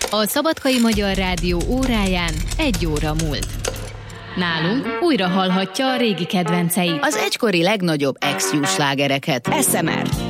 A Szabadkai Magyar Rádió óráján 1 óra múlt. Nálunk újra hallhatja a régi kedvenceit. Az egykori legnagyobb ex-Hughes slágereket. SMR.